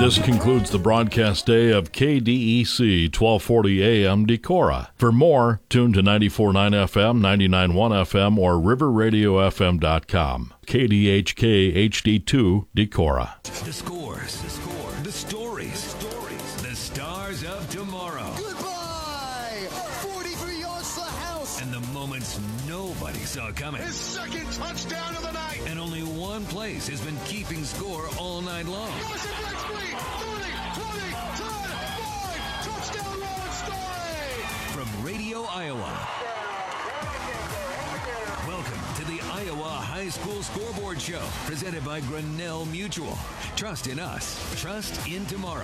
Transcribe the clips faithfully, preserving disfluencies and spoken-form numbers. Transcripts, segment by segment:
This concludes the broadcast day of K D E C twelve forty A M Decorah. For more, tune to ninety-four point nine F M, ninety-nine point one F M, or river radio f m dot com. K D H K H D two Decorah. The scores, the score, the stories, the stories, the stars of tomorrow. Goodbye! forty-three yards to the house. And the moments nobody saw coming. His second touchdown of the night. And only one place has been keeping score all night long. Touchdown, Lawrence Story! From Radio Iowa. Welcome to the Iowa High School Scoreboard Show, presented by Grinnell Mutual. Trust in us. Trust in tomorrow.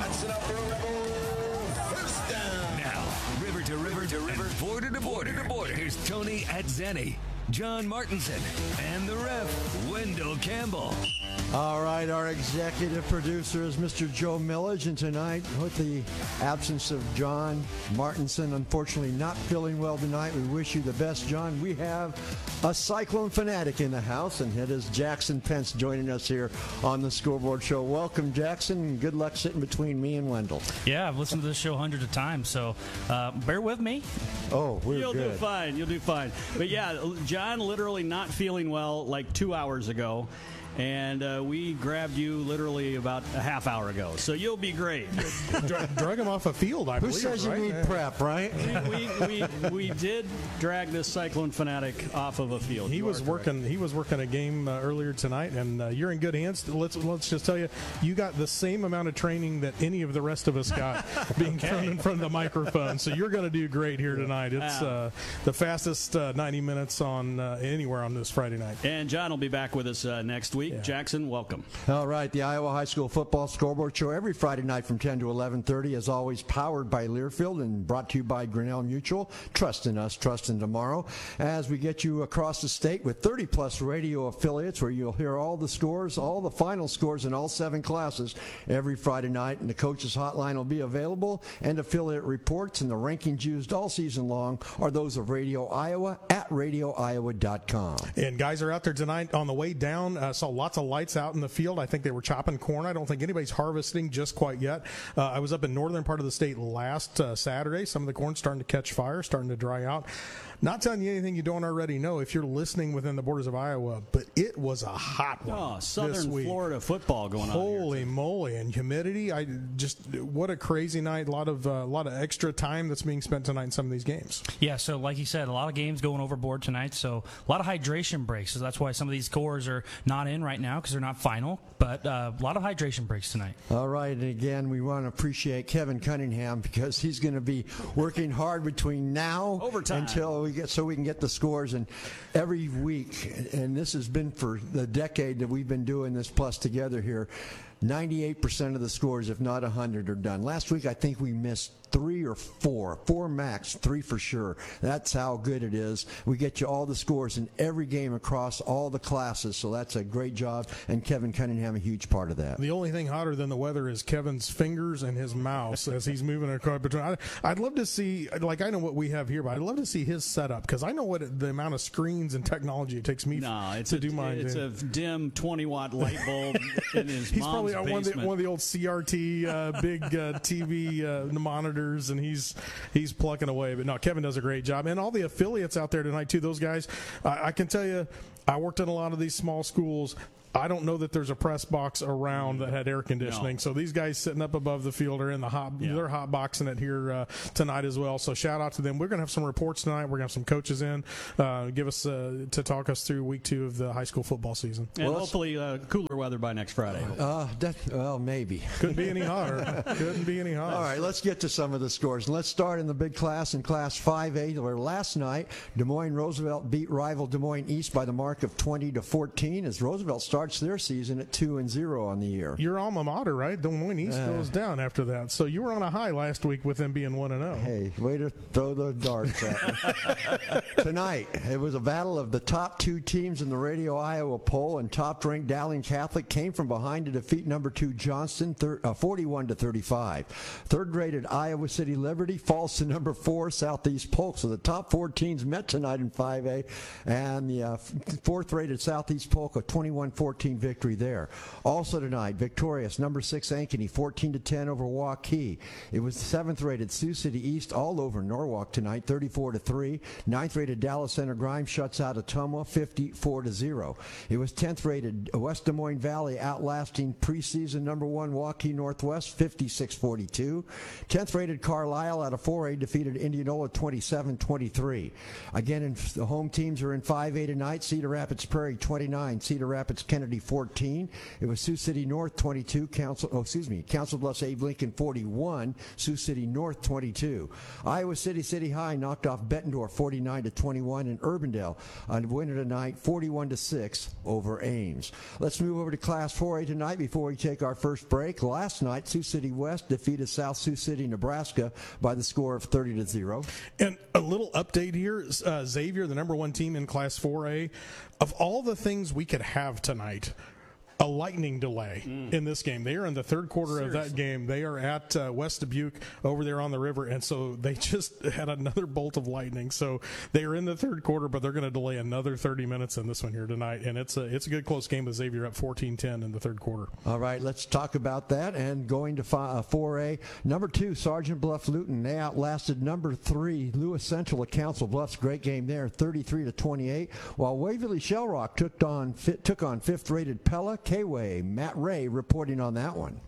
First down. Now, river to river to river, border to border to border. Here's Tony Atzeni, John Martinson, and the ref, Wendell Campbell. All right, our executive producer is Mister Joe Millage, and tonight, with the absence of John Martinson, unfortunately not feeling well tonight, we wish you the best, John. We have a Cyclone fanatic in the house, and it is Jackson Pence joining us here on the Scoreboard Show. Welcome, Jackson, and good luck sitting between me and Wendell. Yeah, I've listened to this show hundreds of times, so uh, bear with me. Oh, we're You'll good. do fine. You'll do fine. But yeah, John literally not feeling well like two hours ago. And uh, we grabbed you literally about a half hour ago. So you'll be great. Drag, drag him off a field, I Who believe. says you right? need Yeah. prep, right? we, we, we, we did drag this Cyclone fanatic off of a field. He You was are working. He was working a game uh, earlier tonight, and uh, you're in good hands. Let's let's just tell you, you got the same amount of training that any of the rest of us got being thrown in front of the microphone. So you're going to do great here tonight. It's uh, the fastest uh, ninety minutes on uh, anywhere on this Friday night. And John will be back with us uh, next week. Yeah. Jackson, welcome. All right, the Iowa High School Football Scoreboard Show every Friday night from ten to eleven thirty, as always, powered by Learfield and brought to you by Grinnell Mutual. Trust in us, trust in tomorrow. As we get you across the state with thirty-plus radio affiliates where you'll hear all the scores, all the final scores in all seven classes every Friday night, and the coach's hotline will be available, and affiliate reports and the rankings used all season long are those of Radio Iowa at radio iowa dot com. And guys are out there tonight on the way down. Uh, saw lots of lights out in the field. I think they were chopping corn. I don't think anybody's harvesting just quite yet. Uh, I was up in northern part of the state last uh, Saturday. Some of the corn's starting to catch fire, starting to dry out. Not telling you anything you don't already know if you're listening within the borders of Iowa, but it was a hot one. Oh, this Southern week. Florida football going on. Holy moly! And humidity. I just what a crazy night. A lot of a uh, lot of extra time that's being spent tonight in some of these games. Yeah, so like you said, a lot of games going overboard tonight, so a lot of hydration breaks. So that's why some of these scores are not in right now because they're not final, but uh, a lot of hydration breaks tonight. All right, and again, we want to appreciate Kevin Cunningham because he's going to be working hard between now Overtime. until we get so we can get the scores. And every week, and this has been for the decade that we've been doing this plus together here, ninety-eight percent of the scores, if not one hundred, are done. Last week, I think we missed three or four, four max, three for sure. That's how good it is. We get you all the scores in every game across all the classes, so that's a great job, and Kevin Cunningham a huge part of that. The only thing hotter than the weather is Kevin's fingers and his mouse as he's moving across between. I, I'd love to see, like I know what we have here, but I'd love to see his setup because I know what it, the amount of screens and technology it takes me No, it's to a, do my. It's a dim twenty watt light bulb in his He's mom's probably on one of, the, basement. one of the old C R T uh, big uh, T V uh, monitors, and he's he's plucking away. But no, Kevin does a great job, and all the affiliates out there tonight too. Those guys, I, I can tell you, I worked in a lot of these small schools. I don't know that there's a press box around that had air conditioning. No. So these guys sitting up above the field are in the hot, Yeah. they're hot boxing it here uh, tonight as well. So shout out to them. We're going to have some reports tonight. We're going to have some coaches in, uh, give us uh, to talk us through week two of the high school football season. and Well, hopefully uh, cooler weather by next Friday. Uh, that, well, maybe. Couldn't be any hotter. Couldn't be any hotter. All right, let's get to some of the scores. And let's start in the big class, in Class five A, where last night Des Moines Roosevelt beat rival Des Moines East by the mark of twenty to fourteen as Roosevelt starts their season at two and zero on the year. Your alma mater, right? Des Moines East Uh, goes down after that. So you were on a high last week with them being one and zero. Hey, way to throw the darts at me. Tonight, it was a battle of the top two teams in the Radio Iowa poll, and top-ranked Dowling Catholic came from behind to defeat number two Johnston thir- uh, forty-one to thirty-five. Third-rated Iowa City Liberty falls to number four Southeast Polk. So the top four teams met tonight in five A, and the uh, fourth-rated Southeast Polk, a twenty-one fourteen fourteen victory there. Also tonight, victorious number six Ankeny, fourteen to ten over Waukee. It was seventh-rated Sioux City East all over Norwalk tonight, thirty-four to three. ninth-rated Dallas Center Grimes shuts out Ottumwa, fifty-four to zero. It was tenth-rated West Des Moines Valley outlasting preseason number one Waukee Northwest, fifty-six forty-two. tenth-rated Carlisle out of four A defeated Indianola twenty-seven twenty-three. Again, in, the home teams are in five A tonight. Cedar Rapids Prairie twenty-nine, Cedar Rapids Kennedy fourteen. It was Sioux City North twenty-two, Council, oh, excuse me, Council Bluffs Abe Lincoln forty-one, Sioux City North twenty-two. Iowa City City High knocked off Bettendorf forty-nine to twenty-one, and Urbandale a winner tonight forty-one to six over Ames. Let's move over to Class four A tonight before we take our first break. Last night, Sioux City West defeated South Sioux City, Nebraska by the score of thirty to zero. And a little update here, uh, Xavier, the number one team in Class four A, of all the things we could have tonight, a lightning delay mm. in this game. They are in the third quarter Seriously. of that game. They are at uh, West Dubuque over there on the river, and so they just had another bolt of lightning. So they are in the third quarter, but they're going to delay another thirty minutes in this one here tonight, and it's a it's a good close game with Xavier up fourteen ten in the third quarter. All right, let's talk about that. And going to four A, number two, Sergeant Bluff Luton. They outlasted number three, Lewis Central at Council Bluffs. Great game there, thirty-three to twenty-eight. While Waverly Shell Rock took on took on fifth-rated Pella. K-Way. Matt Ray reporting on that one.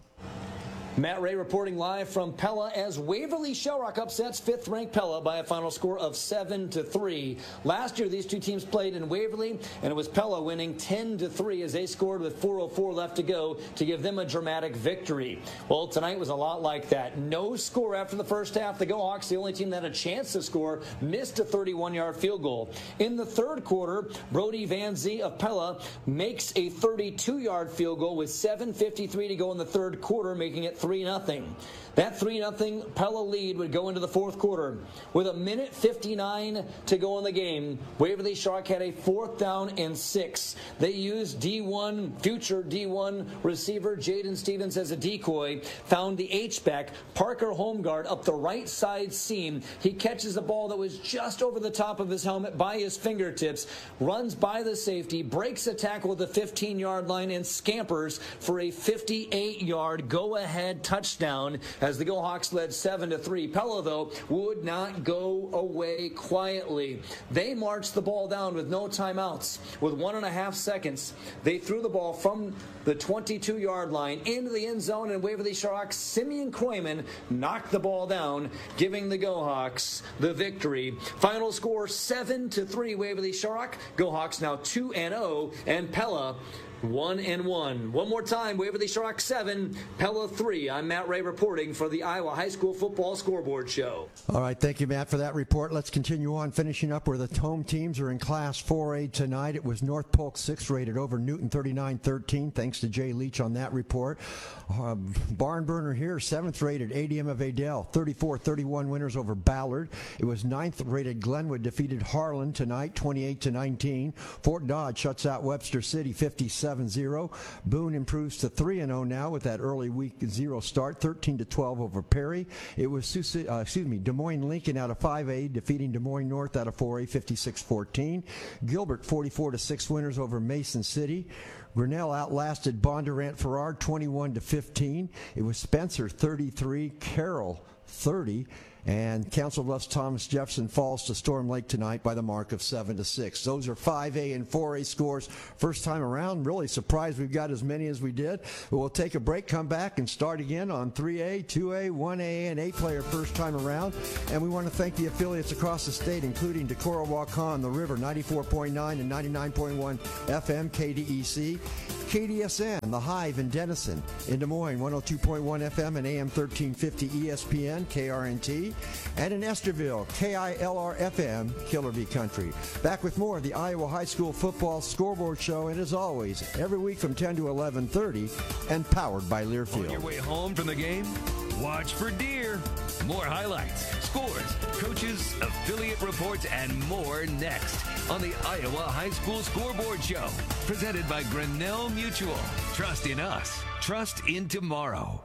Matt Ray reporting live from Pella as Waverly Shell Rock upsets fifth-ranked Pella by a final score of seven to three. Last year, these two teams played in Waverly, and it was Pella winning ten to three as they scored with four oh four left to go to give them a dramatic victory. Well, tonight was a lot like that. No score after the first half. The Go-Hawks, the only team that had a chance to score, missed a thirty-one-yard field goal. In the third quarter, Brody Van Zee of Pella makes a thirty-two-yard field goal with seven fifty-three to go in the third quarter, making it three nothing. That three nothing Pella lead would go into the fourth quarter. With a minute fifty-nine to go in the game, Waverly Shark had a fourth down and six. They used D one, future D one receiver Jaden Stevens as a decoy, found the H-back, Parker Homeguard, up the right side seam. He catches a ball that was just over the top of his helmet by his fingertips, runs by the safety, breaks a tackle at the fifteen-yard line, and scampers for a fifty-eight-yard go-ahead touchdown as the Go-Hawks led seven to three. Pella, though, would not go away quietly. They marched the ball down with no timeouts. With one and a half seconds, they threw the ball from the twenty-two-yard line into the end zone, and Waverly Sharks Simeon Kroiman knocked the ball down, giving the Go-Hawks the victory. Final score seven to three Waverly Shark. Go-Hawks now two and oh, and Pella One and one. One more time, Waverly Shark seven, Pella three. I'm Matt Ray reporting for the Iowa High School Football Scoreboard Show. All right, thank you, Matt, for that report. Let's continue on, finishing up where the home teams are in Class four A tonight. It was North Polk sixth-rated over Newton thirty-nine thirteen. Thanks to Jay Leach on that report. Uh, barn burner here, seventh-rated A D M of Adel, thirty-four thirty-one winners over Ballard. It was ninth-rated Glenwood defeated Harlan tonight, twenty-eight to nineteen. Fort Dodge shuts out Webster City, fifty-seven zero. Boone improves to three and oh now with that early week zero start, thirteen to twelve over Perry. It was uh, excuse me, Des Moines Lincoln out of five A defeating Des Moines North out of four A, fifty-six fourteen. Gilbert forty-four to six winners over Mason City. Grinnell outlasted Bondurant Farrar twenty-one to fifteen. It was Spencer thirty-three, Carroll thirty. And Council Bluffs Thomas Jefferson falls to Storm Lake tonight by the mark of seven to six. Those are five A and four A scores. First time around, really surprised we've got as many as we did. But we'll take a break, come back, and start again on three A, two A, one A, and eight-player first time around. And we want to thank the affiliates across the state, including Decorah, Waukon, The River, ninety-four point nine and ninety-nine point one F M, K D E C. K D S N, The Hive in Denison. In Des Moines, one oh two point one F M and A M thirteen fifty E S P N, K R N T. And in Esterville, K I L R F M, Killer Bee Country. Back with more of the Iowa High School Football Scoreboard Show, and as always, every week from ten to eleven thirty, and powered by Learfield. On your way home from the game, watch for deer. More highlights, scores, coaches, affiliate reports, and more next on the Iowa High School Scoreboard Show. Presented by Grinnell Mutual. Trust in us. Trust in tomorrow.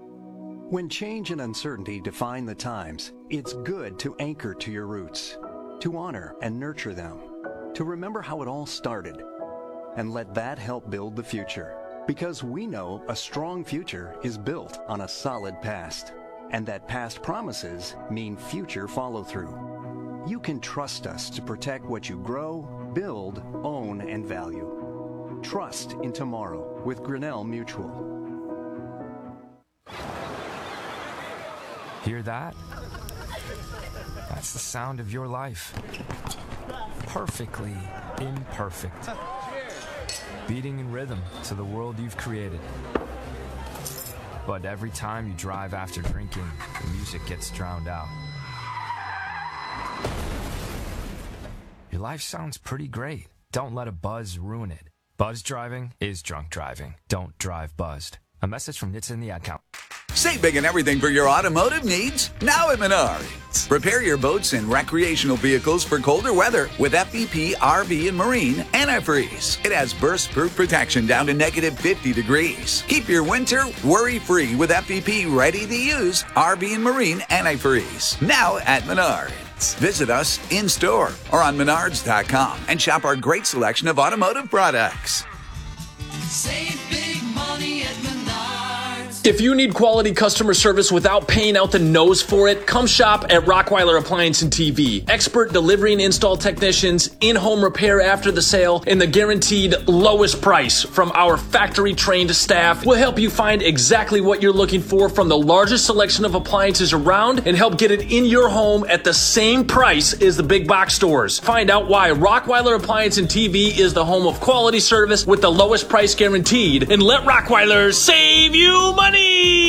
When change and uncertainty define the times, it's good to anchor to your roots. to honor and nurture them, to remember how it all started, and let that help build the future. Because we know a strong future is built on a solid past, and that past promises mean future follow-through. You can trust us to protect what you grow, build, own, and value. Trust in tomorrow with Grinnell Mutual. Hear that? That's the sound of your life. Perfectly imperfect. Beating in rhythm to the world you've created. But every time you drive after drinking, the music gets drowned out. Your life sounds pretty great. Don't let a buzz ruin it. Buzz driving is drunk driving. Don't drive buzzed. A message from Nitsa in the ad count. Save big and everything for your automotive needs now at Menards. Prepare your boats and recreational vehicles for colder weather with F V P R V and Marine Antifreeze. It has burst-proof protection down to negative fifty degrees. Keep your winter worry-free with F V P ready-to-use R V and Marine Antifreeze. Now at Menards. Visit us in-store or on menards dot com and shop our great selection of automotive products. Save big money at Menards. If you need quality customer service without paying out the nose for it, come shop at Rockweiler Appliance and T V. Expert delivery and install technicians, in-home repair after the sale, and the guaranteed lowest price from our factory-trained staff will help you find exactly what you're looking for from the largest selection of appliances around and help get it in your home at the same price as the big box stores. Find out why Rockweiler Appliance and T V is the home of quality service with the lowest price guaranteed, and let Rockweiler save you money!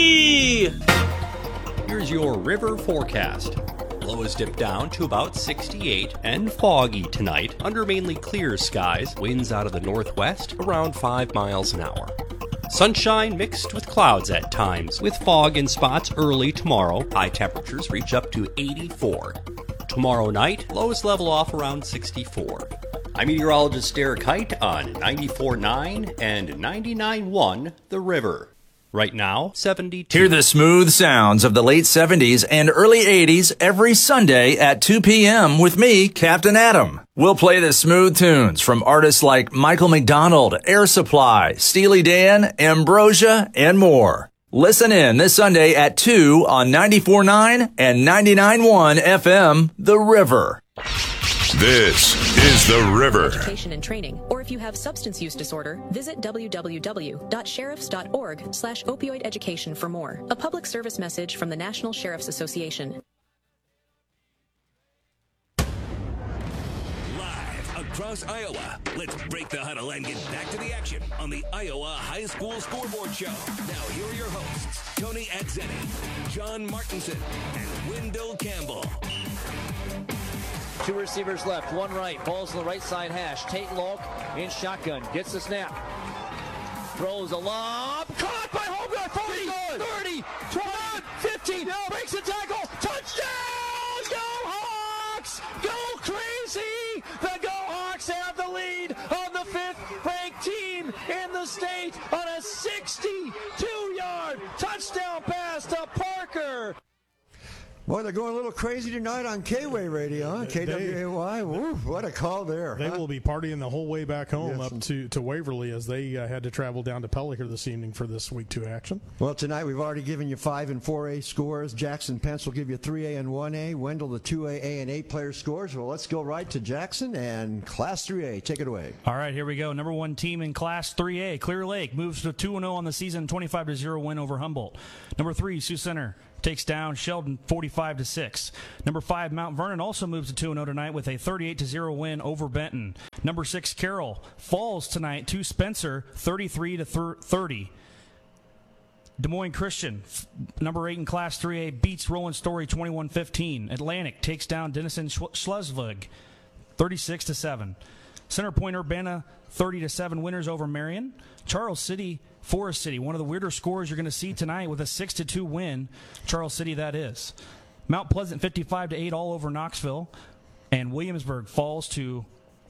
Here's your river forecast. Lows dip down to about sixty-eight and foggy tonight under mainly clear skies. Winds out of the northwest around five miles an hour. Sunshine mixed with clouds at times, with fog in spots early tomorrow. High temperatures reach up to eighty-four. Tomorrow night, lows level off around sixty-four. I'm meteorologist Derek Height on ninety-four point nine and ninety-nine point one The River. Right now, seventy-two. Hear the smooth sounds of the late seventies and early eighties every Sunday at two p.m. with me, Captain Adam. We'll play the smooth tunes from artists like Michael McDonald, Air Supply, Steely Dan, Ambrosia, and more. Listen in this Sunday at two on ninety-four point nine and ninety-nine point one F M, The River. This is The River. Education and training, or if you have substance use disorder, visit w w w dot sheriffs dot org slash opioid education for more. A public service message from the National Sheriff's Association. Live across Iowa, let's break the huddle and get back to the action on the Iowa High School Scoreboard Show. Now here are your hosts, Tony Adzetti, John Martinson, and Wendell Campbell. Two receivers left, one right. Ball's on the right side hash. Tate Lolk in shotgun. Gets the snap. Throws a lob. Caught by Hogarth. forty, thirty, twenty, fifteen. Breaks the tackle. Touchdown! Go Hawks! Go crazy! The Go Hawks have the lead on the fifth-ranked team in the state on a sixty-two-yard touchdown pass to Parker. Boy, they're going a little crazy tonight on K-Way Radio, huh? K W A Y. Woo, what a call there. They huh? will be partying the whole way back home Yes. up to, to Waverly as they uh, had to travel down to Pella here this evening for this week two action. Well, tonight we've already given you five and four A scores. Jackson Pence will give you three A and one A. Wendell, the two A, A and eight player scores. Well, let's go right to Jackson and Class three A. Take it away. All right, here we go. Number one team in Class three A, Clear Lake, moves to two and oh on the season, twenty-five to zero win over Humboldt. Number three, Sioux Center takes down Sheldon forty-five to six. Number five, Mount Vernon also moves to two and oh tonight with a thirty-eight to zero win over Benton. Number six, Carroll falls tonight to Spencer thirty-three to thirty. Des Moines Christian, number eight in Class three A, beats Roland Story twenty-one fifteen. Atlantic takes down Denison Schleswig thirty-six to seven. Center Point Urbana thirty to seven winners over Marion. Charles City, Forest City, one of the weirder scores you're going to see tonight with a six to two win. Charles City, that is. Mount Pleasant fifty-five to eight all over Knoxville. And Williamsburg falls to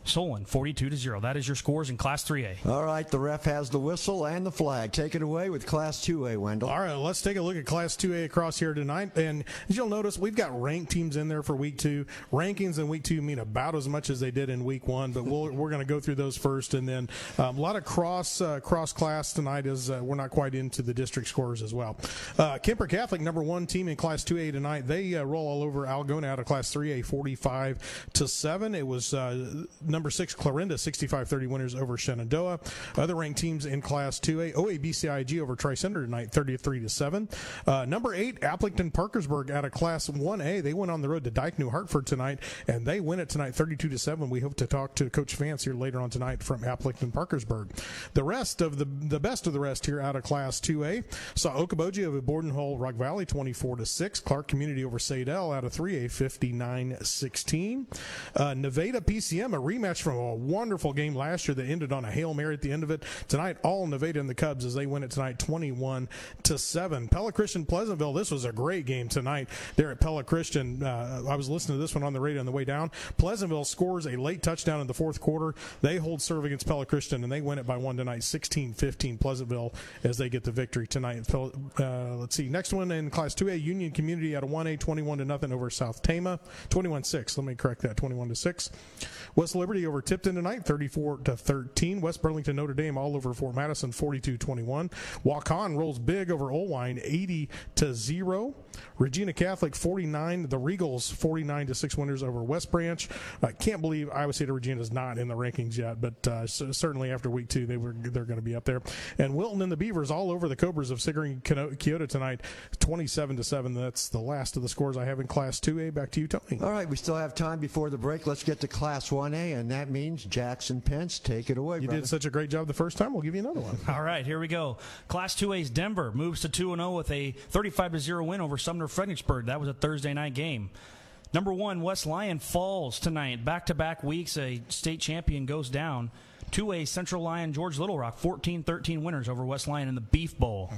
Solon forty-two to zero. That is your scores in Class three A. All right, the ref has the whistle and the flag. Take it away with Class two A, Wendell. All right, let's take a look at Class two A across here tonight. And as you'll notice, we've got ranked teams in there for Week two. Rankings in Week two mean about as much as they did in Week one, but we'll, we're going to go through those first. And then um, a lot of cross uh, cross class tonight as uh, we're not quite into the district scores as well. Uh, Kemper Catholic, number one team in Class two A tonight. They uh, roll all over Algona out of Class three A, forty-five to seven. It was uh, number six Clarinda, sixty-five thirty winners over Shenandoah. Other ranked teams in Class two A, O A B C I G over Tri-Center tonight, thirty-three to seven. Uh, number eight Applington Parkersburg out of Class one A. They went on the road to Dyke New Hartford tonight, and they win it tonight, thirty-two to seven. We hope to talk to Coach Vance here later on tonight from Applington Parkersburg. The rest of the the best of the rest here out of Class two A saw Okoboji over Borden Hall Rock Valley, twenty-four to six. Clark Community over Sadell out of three A, fifty-nine sixteen. Uh, Nevada P C M, a rematch from a wonderful game last year that ended on a Hail Mary at the end of it. Tonight, all Nevada and the Cubs as they win it tonight, twenty-one to seven. Pella Christian Pleasantville, this was a great game tonight there at Pella Christian. Uh, I was listening to this one on the radio on the way down. Pleasantville scores a late touchdown in the fourth quarter. They hold serve against Pella Christian, and they win it by one tonight, sixteen fifteen Pleasantville as they get the victory tonight. Uh, let's see. Next one in Class two A, Union Community out of one A, twenty-one to nothing over South Tama. twenty-one six. Let me correct that. twenty-one to six. West Liberty over Tipton tonight, thirty-four to thirteen. West Burlington Notre Dame all over Fort Madison, forty-two twenty-one. Waukon rolls big over Olwine, eighty to zero. Regina Catholic forty-nine. The Regals forty-nine to six winners over West Branch. I can't believe Iowa State Regina is not in the rankings yet, but uh, so certainly after week two they were they're going to be up there. And Wilton and the Beavers all over the Cobras of Siggering Kyoto tonight, twenty-seven to seven. That's the last of the scores I have in Class two A. Back to you, Tony. All right, we still have time before the break. Let's get to Class one A, and that means Jackson Pence. Take it away, You brother. did such a great job the first time. We'll give you another one. All right, here we go. Class two A's Denver moves to two and oh with a thirty-five to zero win over Sumner Fredericksburg. That was a Thursday night game. Number one, West Lyon falls tonight. Back-to-back weeks, a state champion goes down. two A Central Lyon George Little Rock, fourteen thirteen winners over West Lyon in the Beef Bowl.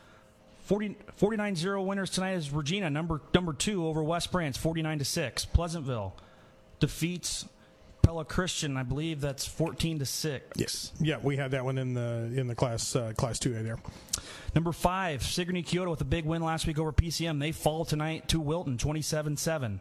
forty, forty-nine zero winners tonight is Regina, number number two over West Branch, forty-nine to six. Pleasantville defeats Pella Christian, I believe that's fourteen to six. Yes. Yeah, we had that one in the in the class uh, class two A there. Number five, Sigourney Kyoto with a big win last week over P C M. They fall tonight to Wilton, twenty-seven seven.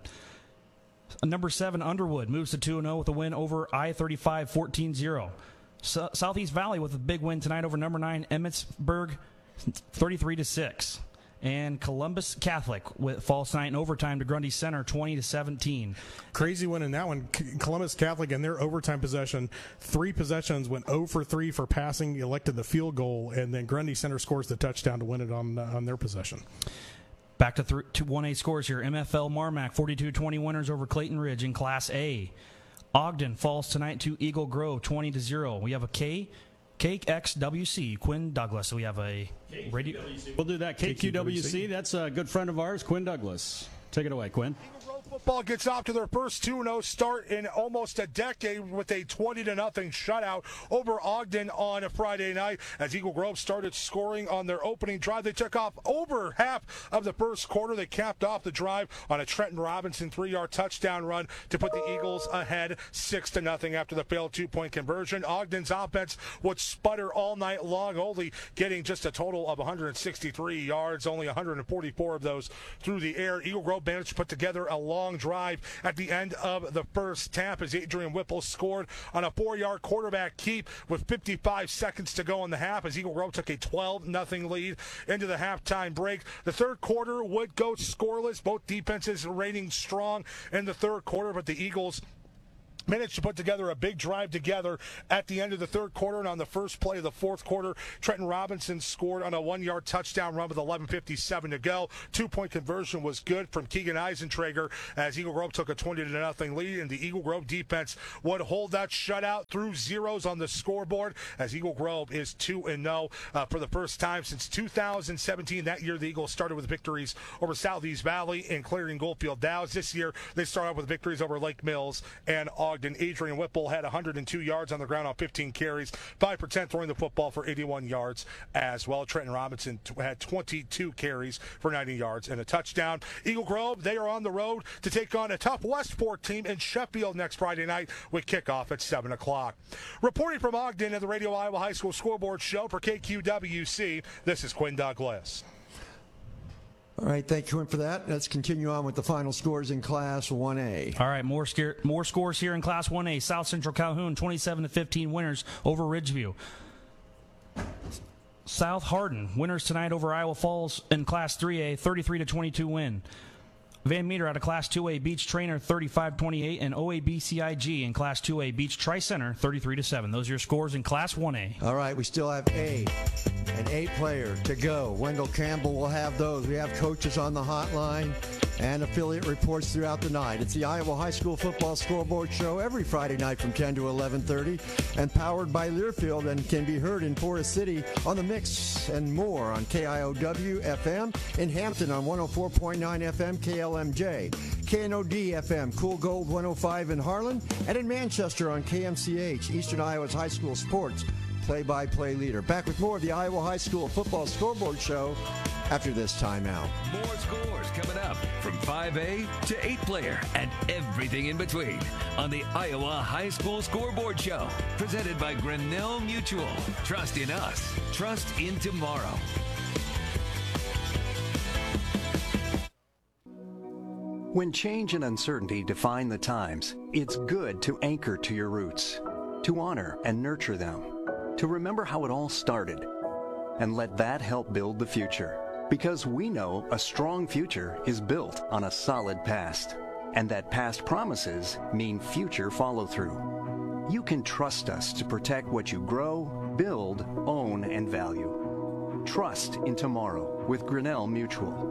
Number seven, Underwood moves to two and oh with a win over I thirty-five, fourteen zero. So, Southeast Valley with a big win tonight over number nine, Emmitsburg, thirty-three to six. And Columbus Catholic with falls tonight in overtime to Grundy Center, twenty to seventeen. Crazy win in that one. Columbus Catholic in their overtime possession, three possessions, went zero for three for passing, elected the field goal, and then Grundy Center scores the touchdown to win it on uh, on their possession. Back to, th- to one A scores here. M F L Marmac, forty-two twenty winners over Clayton Ridge in Class A. Ogden falls tonight to Eagle Grove, twenty to zero. We have a K. K X W C, Quinn Douglas. So we have a radio. We'll do that. K Q W C, that's a good friend of ours, Quinn Douglas. Take it away, Quinn. Football gets off to their first two and oh start in almost a decade with a twenty to nothing shutout over Ogden on a Friday night. As Eagle Grove started scoring on their opening drive, they took off over half of the first quarter. They capped off the drive on a Trenton Robinson three-yard touchdown run to put the Eagles ahead six to nothing after the failed two-point conversion. Ogden's offense would sputter all night long, only getting just a total of one hundred sixty-three yards, only one hundred forty-four of those through the air. Eagle Grove managed to put together a long drive at the end of the first half as Adrian Whipple scored on a four-yard quarterback keep with fifty-five seconds to go in the half as Eagle Grove took a twelve nothing lead into the halftime break. The third quarter would go scoreless. Both defenses rating strong in the third quarter, but the Eagles managed to put together a big drive together at the end of the third quarter, and on the first play of the fourth quarter, Trenton Robinson scored on a one-yard touchdown run with eleven fifty-seven to go. Two-point conversion was good from Keegan Eisentrager as Eagle Grove took a twenty to nothing lead, and the Eagle Grove defense would hold that shutout through zeros on the scoreboard as Eagle Grove is two and oh uh, for the first time since two thousand seventeen. That year, the Eagles started with victories over Southeast Valley and Clarion Goldfield Dow's. This year, they start out with victories over Lake Mills and Ogden. Ogden. Adrian Whipple had one hundred two yards on the ground on fifteen carries, five for ten throwing the football for eighty-one yards as well. Trenton Robinson t- had twenty-two carries for ninety yards and a touchdown. Eagle Grove, they are on the road to take on a tough West Fork team in Sheffield next Friday night with kickoff at seven o'clock. Reporting from Ogden at the Radio Iowa High School Scoreboard Show for K Q W C, this is Quinn Douglas. All right, thank you for that. Let's continue on with the final scores in Class one A. All right, more scare, more scores here in Class one A. South Central Calhoun, twenty-seven to fifteen winners over Ridgeview. South Hardin, winners tonight over Iowa Falls in Class three A, thirty-three to twenty-two win. Van Meter out of Class two A, Beach Trainer thirty-five twenty-eight, and O A B C I G in Class two A, Beach Tri-Center thirty-three to seven. Those are your scores in Class one A. All right, we still have A, an eight player to go. Wendell Campbell will have those. We have coaches on the hotline and affiliate reports throughout the night. It's the Iowa High School Football Scoreboard Show every Friday night from ten to eleven thirty and powered by Learfield and can be heard in Forest City on the Mix and more on K I O W F M, in Hampton on one oh four point nine F M K L M J, K N O D F M, Cool Gold one oh five in Harlan, and in Manchester on K M C H, Eastern Iowa's High School Sports play-by-play leader. Back with more of the Iowa High School Football Scoreboard Show after this timeout. More scores coming up from five A to eight player and everything in between on the Iowa High School Scoreboard Show, presented by Grinnell Mutual. Trust in us. Trust in tomorrow. When change and uncertainty define the times, it's good to anchor to your roots, to honor and nurture them, to remember how it all started, and let that help build the future. Because we know a strong future is built on a solid past, and that past promises mean future follow-through. You can trust us to protect what you grow, build, own, and value. Trust in tomorrow with Grinnell Mutual.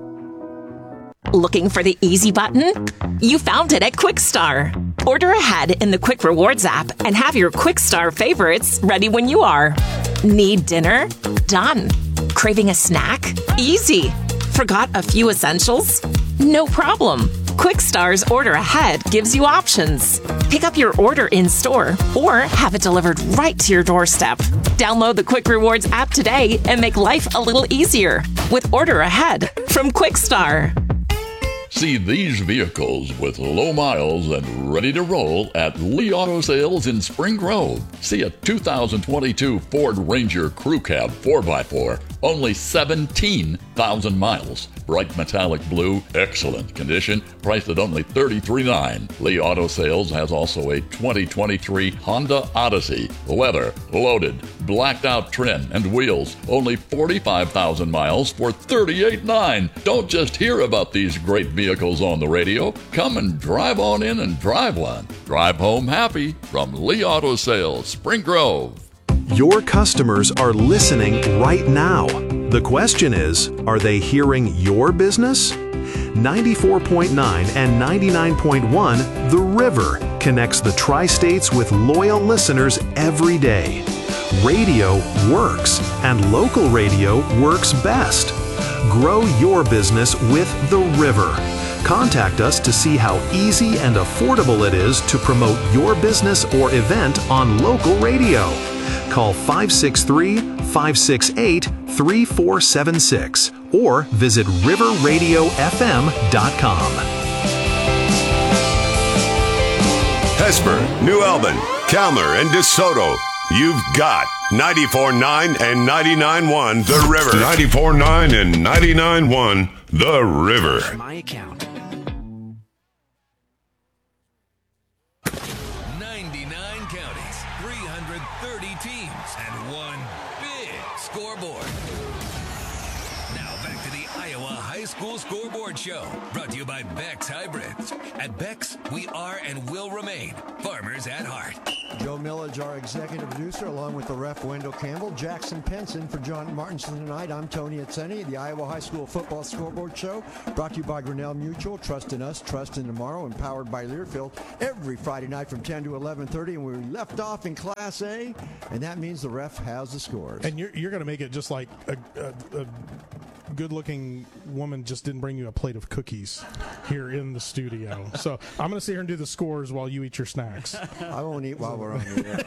Looking for the easy button? You found it at Quickstar. Order ahead in the Quick Rewards app and have your Quickstar favorites ready when you are. Need dinner? Done. Craving a snack? Easy. Forgot a few essentials? No problem. Quickstar's Order Ahead gives you options. Pick up your order in store or have it delivered right to your doorstep. Download the Quick Rewards app today and make life a little easier with Order Ahead from Quickstar. See these vehicles with low miles and ready to roll at Lee Auto Sales in Spring Grove. See a two thousand twenty-two Ford Ranger Crew Cab four by four, only seventeen thousand miles. Bright metallic blue, excellent condition, priced at only thirty-three thousand nine hundred dollars. Lee Auto Sales has also a twenty twenty-three Honda Odyssey, leather, loaded, blacked out trim and wheels, only forty-five thousand miles for thirty-eight thousand nine hundred dollars. Don't just hear about these great vehicles on the radio. Come and drive on in and drive one. Drive home happy from Lee Auto Sales, Spring Grove. Your customers are listening right now. The question is, are they hearing your business? ninety-four point nine and ninety-nine point one, The River, connects the Tri-States with loyal listeners every day. Radio works, and local radio works best. Grow your business with The River. Contact us to see how easy and affordable it is to promote your business or event on local radio. Call five six three, five six eight, three four seven six or visit river radio f m dot com. Hesper, New Albin, Calmer, and DeSoto. You've got ninety-four point nine and ninety-nine point one The River. ninety-four point nine and ninety-nine point one The River. My account. ninety-nine counties, three hundred thirty teams, and one big scoreboard. Now back to the Iowa High School Scoreboard Show, brought to you by Beck's Hybrids. At Beck's, we are and will remain farmers at heart. Joe Millage, our executive producer, along with the ref Wendell Campbell, Jackson Penson for John Martinson tonight. I'm Tony Atseni, the Iowa High School Football Scoreboard Show, brought to you by Grinnell Mutual. Trust in us, trust in tomorrow, and powered by Learfield every Friday night from ten to eleven thirty. And we left off in Class A, and that means the ref has the scores. And you're, you're going to make it just like a, a, a good-looking woman just didn't bring you a plate of cookies here in the studio. So I'm going to sit here and do the scores while you eat your snacks. I won't eat while we're on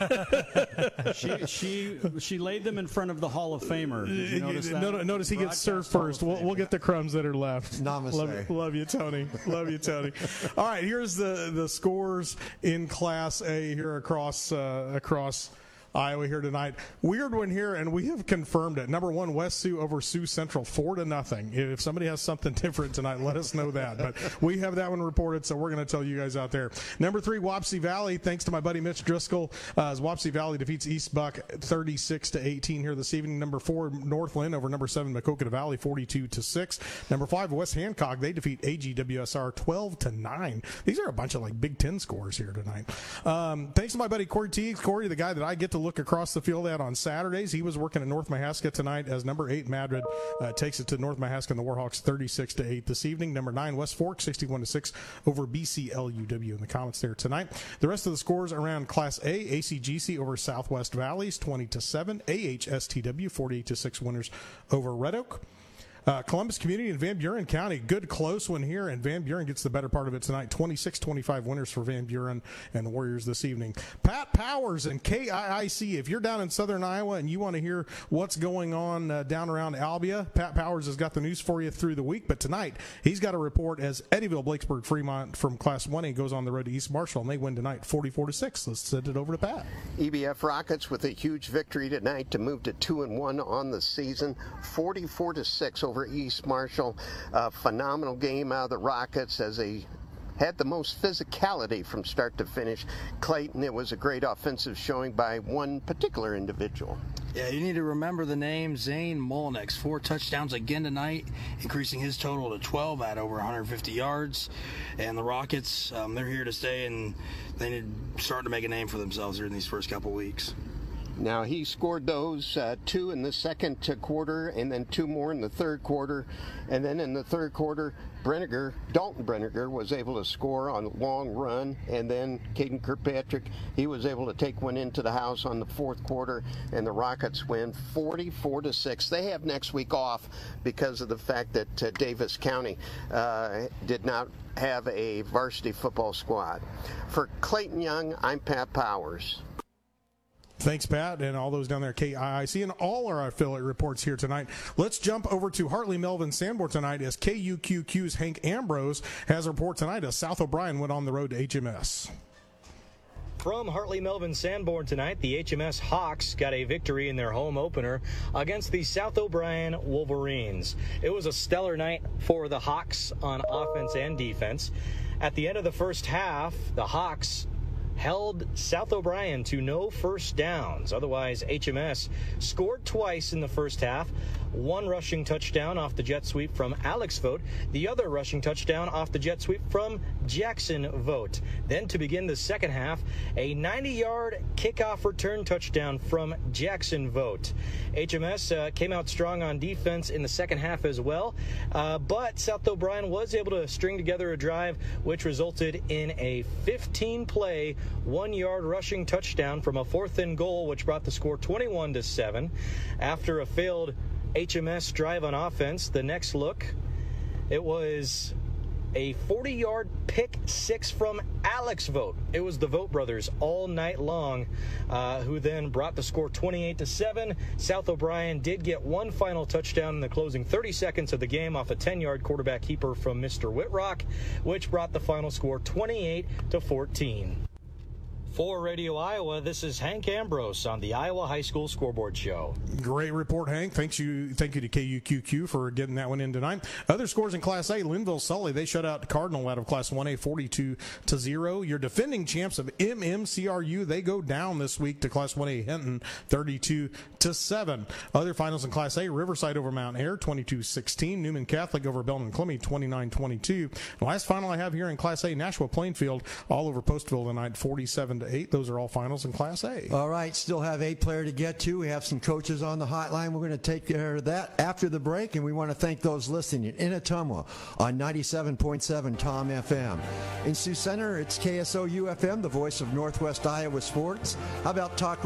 the air. she, she, she laid them in front of the Hall of Famer. Did you notice that? Notice, notice he gets served first. We'll, we'll get the crumbs that are left. Namaste. Love, love you, Tony. Love you, Tony. All right, here's the, the scores in Class A here across uh, across Iowa here tonight. Weird one here, and we have confirmed it. Number one, West Sioux over Sioux Central, four to nothing. If somebody has something different tonight, let us know that. But we have that one reported, so we're going to tell you guys out there. Number three, Wapsie Valley, thanks to my buddy Mitch Driscoll, uh, as Wapsie Valley defeats East Buck thirty-six to eighteen here this evening. Number four, Northland over number seven, Maquoketa Valley, forty-two to six. Number five, West Hancock, they defeat A G W S R twelve to nine. These are a bunch of like Big Ten scores here tonight. Um, thanks to my buddy Corey Teagues. Corey, the guy that I get to look across the field at on Saturdays. He was working at North Mahaska tonight as number eight Madrid uh, takes it to North Mahaska and the Warhawks thirty-six to eight this evening. Number nine West Fork sixty-one to six over B C L U W in the Comets there tonight. The rest of the scores around Class A, A C G C over Southwest Valleys twenty to seven, A H S T W forty-eight to six winners over Red Oak. Uh, Columbus Community and Van Buren County, good close one here, and Van Buren gets the better part of it tonight. twenty-six twenty-five winners for Van Buren and the Warriors this evening. Pat Powers and K I I C, if you're down in southern Iowa and you want to hear what's going on uh, down around Albia, Pat Powers has got the news for you through the week, but tonight he's got a report as Eddyville, Blakesburg, Fremont from Class one A goes on the road to East Marshall, and they win tonight forty-four to six. Let's send it over to Pat. E B F Rockets with a huge victory tonight to move to two and one on the season, forty-four to six over East Marshall. A phenomenal game out of the Rockets as they had the most physicality from start to finish. Clayton, it was a great offensive showing by one particular individual. Yeah, you need to remember the name Zane Molnix. Four touchdowns again tonight, increasing his total to twelve at over one hundred fifty yards. And the Rockets, um, they're here to stay, and they need to start to make a name for themselves here in these first couple weeks. Now, he scored those uh, two in the second quarter and then two more in the third quarter. And then in the third quarter, Brenniger, Dalton Brenniger was able to score on a long run. And then Caden Kirkpatrick, he was able to take one into the house on the fourth quarter. And the Rockets win forty-four to six. They have next week off because of the fact that uh, Davis County uh, did not have a varsity football squad. For Clayton Young, I'm Pat Powers. Thanks, Pat, and all those down there at K I I C and all our affiliate reports here tonight. Let's jump over to Hartley Melvin Sanborn tonight as K U Q Q's Hank Ambrose has a report tonight as South O'Brien went on the road to H M S. From Hartley Melvin Sanborn tonight, the H M S Hawks got a victory in their home opener against the South O'Brien Wolverines. It was a stellar night for the Hawks on offense and defense. At the end of the first half, the Hawks held South O'Brien to no first downs. Otherwise, H M S scored twice in the first half. One rushing touchdown off the jet sweep from Alex Vogt. The other rushing touchdown off the jet sweep from Jackson Vogt. Then to begin the second half, a ninety-yard kickoff return touchdown from Jackson Vogt. H M S uh, came out strong on defense in the second half as well, uh, but South O'Brien was able to string together a drive which resulted in a fifteen-play, one-yard rushing touchdown from a fourth and goal, which brought the score twenty-one to seven. After a failed H M S drive on offense, the next look, it was a forty-yard pick six from Alex Vogt. It was the Vogt brothers all night long, uh, who then brought the score twenty-eight to seven. South O'Brien did get one final touchdown in the closing thirty seconds of the game off a ten-yard quarterback keeper from Mister Whitrock, which brought the final score twenty-eight to fourteen. For Radio Iowa, this is Hank Ambrose on the Iowa High School Scoreboard Show. Great report, Hank. Thanks you, thank you to K U Q Q for getting that one in tonight. Other scores in Class A, Linville Sully, they shut out Cardinal out of Class one A forty-two to zero. Your defending champs of M M C R U, they go down this week to Class one A Hinton thirty-two to seven. Other finals in Class A, Riverside over Mount Air twenty-two sixteen. Newman Catholic over Belton Clemmy twenty-nine twenty-two. Last final I have here in Class A, Nashua Plainfield all over Postville tonight forty-seven to eight. Those are all finals in Class A. All right, still have eight player to get to. We have some coaches on the hotline. We're going to take care of that after the break, and we want to thank those listening in Ottumwa on ninety-seven point seven Tom F M. In Sioux Center, it's K S O U F M, the voice of Northwest Iowa sports. How about Talk